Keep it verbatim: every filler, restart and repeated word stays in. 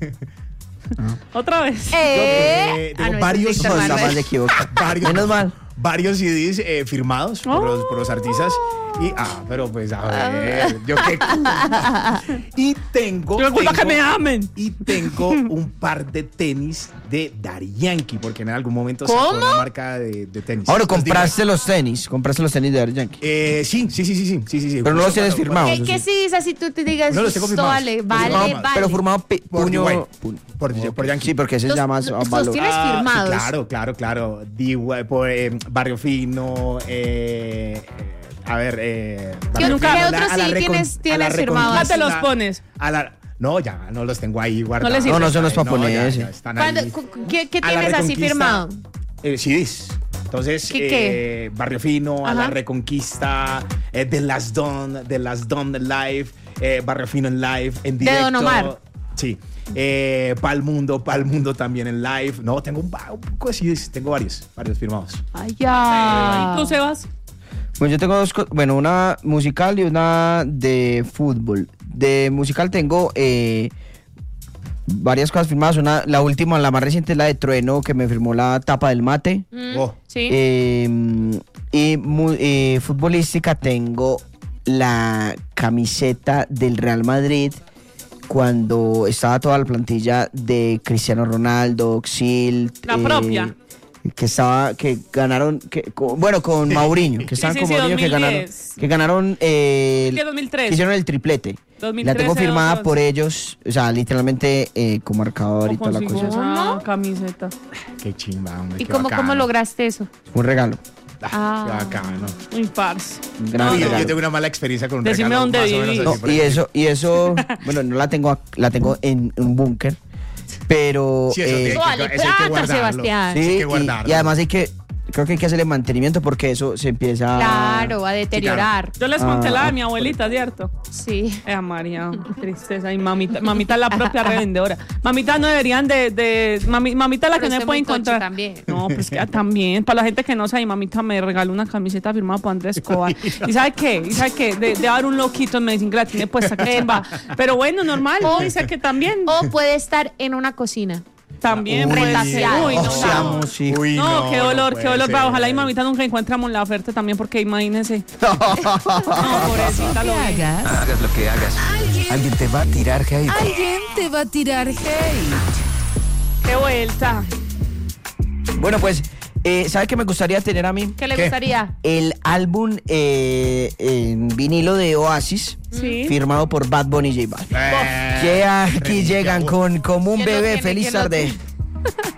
Otra vez. Eh, Yo, eh, tengo ah, no, varios, ese es Víctor No, Manuel. más de equivocar. varios, Menos mal. varios C Ds eh, firmados por, Oh. los, por los artistas. Y, ah, pero pues a ver, yo qué. Y tengo. Yo me culpa tengo- que me amen. Y tengo un par de tenis de Daddy Yankee, porque en algún momento sacó ¿Cómo? una marca de, de tenis. Ahora Los digo. compraste los tenis, compraste los tenis de Daddy Yankee. Eh, sí, sí, sí, sí, sí, sí, sí, sí. Pero no los Justo tienes cuando- firmados. ¿Qué, eso qué sí. sí dices si tú te digas? No, los tengo firmados. Vale, Los vale, firmados, vale. Pero formado pe- Por puño. D Y. pu- Por, por Yankee. Sí, porque ese Los- ya más los valor. tienes Ah, firmados. Claro, claro, claro. D Y, por, eh, Barrio Fino, eh, eh, a ver, eh, ¿Qué- Barrio qué Fino, otros a la sí recon- tienes- a tienes la firmados? Ya te los reconquista, pones. a la- no, ya, no los tengo ahí guardados. sirve. No, no son los pa' No, poner ya, ese. ya están ¿Cuándo- ahí. cu- ¿Qué, qué A la tienes así Reconquista, firmado? Eh, C Ds. Entonces, ¿Qué, qué? eh, Barrio Fino, a la Ajá. Reconquista, eh, The Last Don, The Last Don Live, eh, Barrio Fino en live, en De directo. Don Omar. Sí. Eh, Pa'l Mundo, Pa'l Mundo también en live. No, tengo un, ba- un poco de C Ds, tengo varios, varios firmados. Ay, ya. ¿Tú, Sebas? Pues yo tengo dos, co- bueno, una musical y una de fútbol. De musical tengo eh, varias cosas firmadas. Una, la última, la más reciente es la de Trueno, que me firmó la tapa del mate. Mm, Oh. sí. Eh, y mu- eh, futbolística tengo la camiseta del Real Madrid cuando estaba toda la plantilla de Cristiano Ronaldo, Xil. La propia. Que estaba, que ganaron, que, co- bueno, con Mourinho, que estaban sí, con sí, Mourinho, que ganaron, dos mil diez. que ganaron, eh, ¿Qué, dos mil tres? que hicieron el triplete. dos mil La tengo trece, firmada dos mil once. por ellos, o sea, literalmente eh, con marcador y ¿Cómo toda la consigo cosa. esa ¿Cómo? camiseta? Qué chimba, hombre. ¿Y qué cómo, bacano. cómo lograste eso? Un regalo. Ah, Ah. qué bacano. Muy parce. Un gran No, Uy, yo- regalo. yo tengo una mala experiencia con un Decime regalo dónde más o menos vivís. así, No, por y ejemplo. eso, y eso, bueno, no la tengo, ac- la tengo en un búnker, pero Sí, eso eh, tiene Eso vale eso hay que plata, guardarlo. Sebastián. sí, hay que y- guardarlo. y, además hay que, creo que hay que hacerle mantenimiento porque eso se empieza. Claro, a deteriorar. Yo les conté la Ah, de mi abuelita, ¿cierto? Sí. Eh, María, qué tristeza. Y mamita, mamita es la propia revendedora. Mamita no deberían de, de mami- mamita es la Pero que no usted puede muy tocho encontrar. también. No, pues que también. Para la gente que no sabe, mi mamita me regaló una camiseta firmada por Andrés Escobar. ¿Y sabe qué? ¿Y sabe qué? De, de haber un loquito en Medellín que la tiene puesta, que chimba. Pero bueno, normal. O- Dice que también. O puede estar en una cocina. También Uy, puede ser. retaseado. Uy, no, O sea, no. sí. Uy, No, qué dolor, puede qué dolor. ser. Va, ojalá y mamita nunca encuentramos la oferta también, porque imagínese. No, pobrecita, lo vi. hagas, Hagas lo que hagas. Alguien te va a tirar hate. alguien te va a tirar hate. Qué vuelta. Bueno, pues, eh, ¿sabe qué me gustaría tener a mí? ¿Qué le ¿Qué? gustaría? El álbum eh, en vinilo de Oasis, Sí. firmado por Bad Bunny y J Balvin. Eh, Que aquí Remilla, llegan uy. con como un ¿Quién lo bebé. tiene? Feliz ¿Quién lo tarde. tiene?